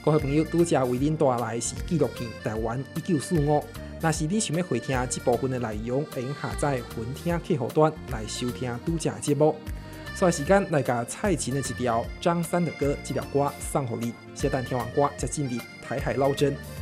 各位朋友，拄则为恁带来是纪录片《台湾1945》。若是你想要回听这部分的内容，会用下载云听客户端来收听拄则节目。所以时间来甲蔡琴的一条张三的歌，这条歌送给你。小等听完歌，再进入台海捞针。